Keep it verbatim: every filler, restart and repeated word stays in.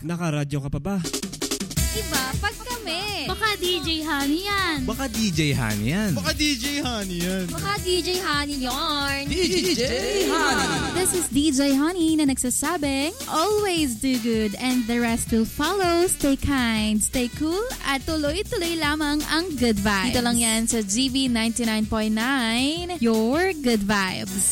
Nakaradyo ka pa ba? Iba, pag kami. Baka D J Honey yan. Baka D J Honey yan. Baka D J Honey yan. Baka D J Honey yarn. D J Honey. This is D J Honey na nagsasabing, always do good and the rest will follow. Stay kind, stay cool, at tuloy-tuloy lamang ang good vibes. Dito lang yan sa G V ninety-nine point nine, your good vibes.